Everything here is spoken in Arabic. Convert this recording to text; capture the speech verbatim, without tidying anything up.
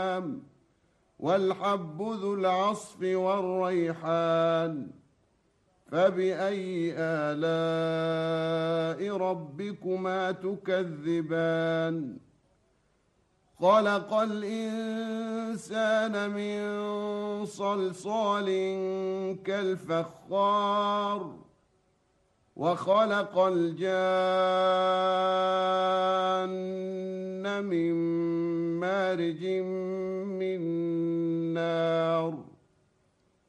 والحب ذو العصف والريحان فبأي آلاء ربكما تكذبان خلق الإنسان من صلصال كالفخار وخلق الجان من مارج